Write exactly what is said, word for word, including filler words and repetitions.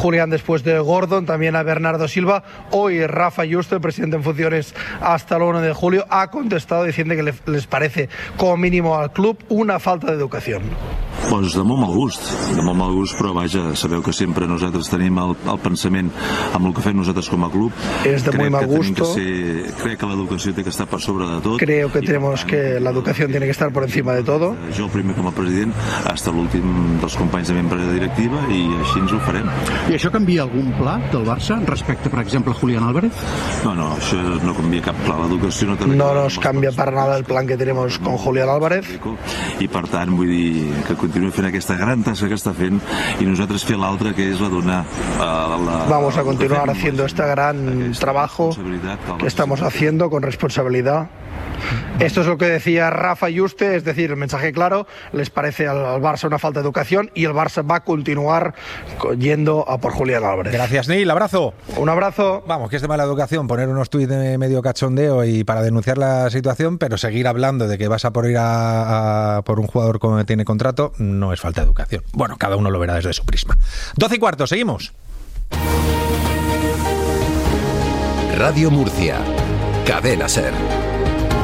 Julián después de Gordon, también a Bernardo Silva. Hoy Rafa Yuste, el presidente en funciones hasta el uno de julio, ha contestado diciendo que les parece como mínimo al club una falta de educación. Pues de molt mal gust, de molt mal gust, però vaja, sabeu que sempre nosaltres tenim el, el pensament amb el que fem nosaltres com a club. Es de muy mal gusto. Que ser, crec que l'educació té que estar per sobre de tot. Creo que tenemos que la educación tiene que estar por encima de todo. Jo el primer com a president, hasta l'últim dels companys de membre directiva, i així ens ho farem. I això canvia algun pla del Barça respecte, per exemple, a Julián Álvarez? No, no, això no canvia cap pla. L'educació no té... No nos cambia para nada el plan que tenemos con Julián Álvarez. I per tant, vull dir que continua fent aquesta gran tasca que està fent i nosaltres fer l'altra, que és la donar a la... Vamos a continuar haciendo este gran trabajo que estamos haciendo con responsabilidad. Esto es lo que decía Rafa Yuste, es decir, el mensaje claro, les parece al, al Barça una falta de educación y el Barça va a continuar yendo a por Julián Álvarez. Gracias, Neil, abrazo. Un abrazo. Vamos, que es de mala educación poner unos tuits de medio cachondeo y para denunciar la situación, pero seguir hablando de que vas a por ir a, a por un jugador que tiene contrato no es falta de educación. Bueno, cada uno lo verá desde su prisma. doce y cuarto, seguimos. Radio Murcia, Cadena SER.